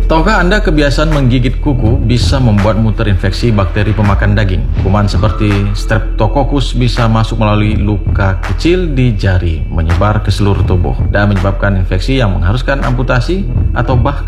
Tahukah Anda kebiasaan menggigit kuku bisa membuatmu terinfeksi bakteri pemakan daging? Kuman seperti Streptococcus bisa masuk melalui luka kecil di jari, menyebar ke seluruh tubuh, dan menyebabkan infeksi yang mengharuskan amputasi atau bahkan